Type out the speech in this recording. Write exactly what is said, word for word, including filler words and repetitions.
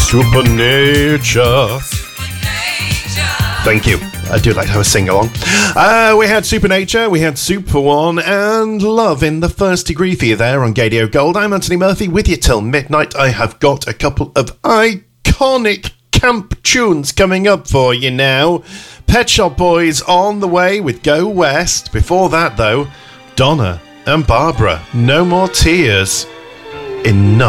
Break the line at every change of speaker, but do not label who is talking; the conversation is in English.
Supernature. Thank you. I do like to have a sing-along. Uh, we had Supernature, we had Super One, and Love in the First Degree for you there on Gadio Gold. I'm Anthony Murphy, with you till midnight. I have got a couple of iconic camp tunes coming up for you now. Pet Shop Boys on the way with Go West. Before that, though, Donna and Barbara, No More Tears. Enough.